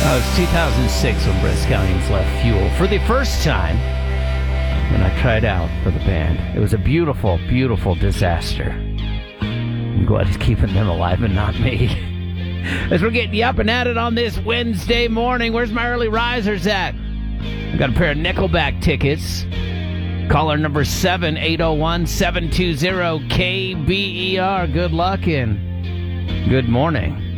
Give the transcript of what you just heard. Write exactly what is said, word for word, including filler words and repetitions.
Oh, it was two thousand six when Breskillians left Fuel for the first time when I tried out for the band. It was a beautiful, beautiful disaster. I'm glad he's keeping them alive and not me. As we're getting you up and at it on this Wednesday morning, where's my early risers at? I got a pair of Nickelback tickets. Caller number seven eight oh one, seven two zero, K B E R. Good luck and good morning.